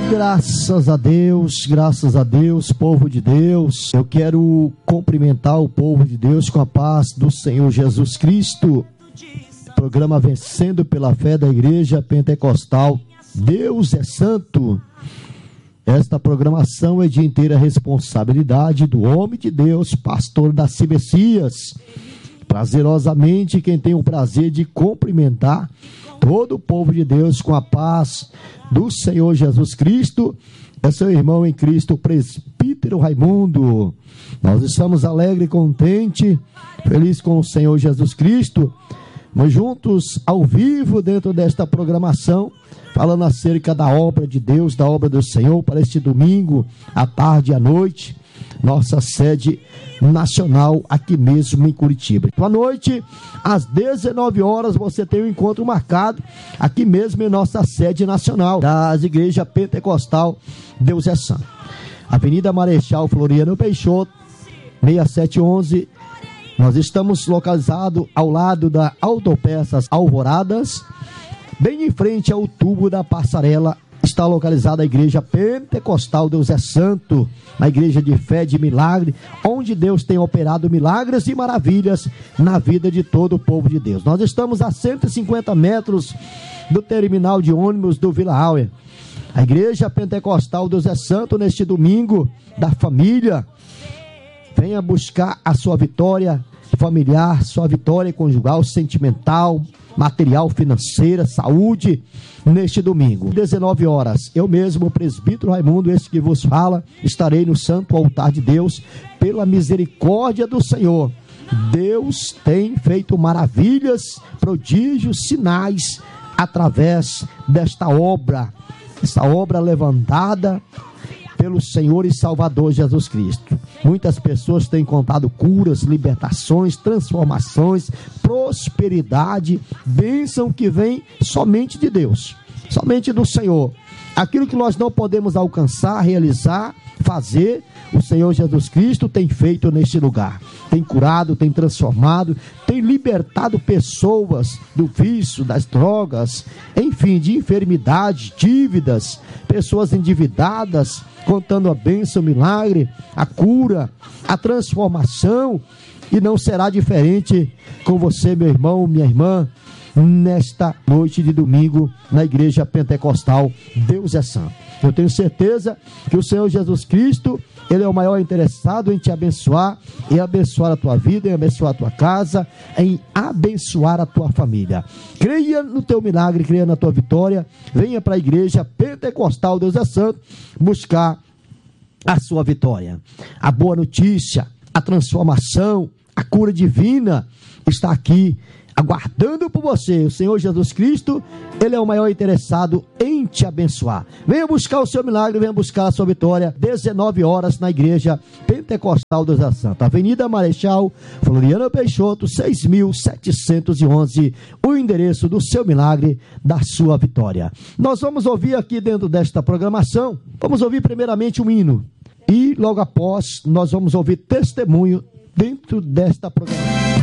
Graças a Deus, povo de Deus. Eu quero cumprimentar o povo de Deus com a paz do Senhor Jesus Cristo. Programa Vencendo pela Fé da Igreja Pentecostal. Deus é Santo. Esta programação é de inteira responsabilidade do homem de Deus, pastor Daci Messias. Prazerosamente, quem tem o prazer de cumprimentar todo o povo de Deus com a paz do Senhor Jesus Cristo, é seu irmão em Cristo, presbítero Raimundo. Nós estamos alegres e contentes, felizes com o Senhor Jesus Cristo, mas juntos, ao vivo, dentro desta programação, falando acerca da obra de Deus, da obra do Senhor, para este domingo, à tarde e à noite, nossa sede nacional aqui mesmo em Curitiba. Então, à noite, às 19 horas, você tem um encontro marcado aqui mesmo em nossa sede nacional das igrejas Pentecostal Deus é Santo. Avenida Marechal Floriano Peixoto, 6711. Nós estamos localizados ao lado da Autopeças Alvoradas, bem em frente ao tubo da passarela. Está localizada a igreja Pentecostal Deus é Santo, a igreja de fé de milagre, onde Deus tem operado milagres e maravilhas na vida de todo o povo de Deus. Nós estamos a 150 metros do terminal de ônibus do Vila Auer. A igreja Pentecostal Deus é Santo, neste domingo da família, venha buscar a sua vitória familiar, sua vitória conjugal, sentimental, material, financeira, saúde, neste domingo, 19 horas, eu mesmo, presbítero Raimundo, este que vos fala, estarei no santo altar de Deus, pela misericórdia do Senhor. Deus tem feito maravilhas, prodígios, sinais, através desta obra, essa obra levantada pelo Senhor e Salvador Jesus Cristo. Muitas pessoas têm contado curas, libertações, transformações, prosperidade, bênção que vem somente de Deus, somente do Senhor. Aquilo que nós não podemos alcançar, realizar, fazer, o Senhor Jesus Cristo tem feito neste lugar. Tem curado, tem transformado, tem libertado pessoas do vício, das drogas, enfim, de enfermidades, dívidas, pessoas endividadas, contando a bênção, o milagre, a cura, a transformação, e não será diferente com você, meu irmão, minha irmã, nesta noite de domingo, na igreja Pentecostal Deus é Santo. Eu tenho certeza que o Senhor Jesus Cristo, Ele é o maior interessado em te abençoar, em abençoar a tua vida, em abençoar a tua casa, em abençoar a tua família. Creia no teu milagre, creia na tua vitória, venha para a igreja Pentecostal Deus é Santo, buscar a sua vitória. A boa notícia, a transformação, a cura divina está aqui, aguardando por você. O Senhor Jesus Cristo, Ele é o maior interessado em te abençoar. Venha buscar o seu milagre, venha buscar a sua vitória, 19 horas na igreja Pentecostal Deus é Santo, Avenida Marechal Floriano Peixoto, 6711, o endereço do seu milagre, da sua vitória. Nós vamos ouvir aqui dentro desta programação, vamos ouvir primeiramente um hino, e logo após nós vamos ouvir testemunho dentro desta programação.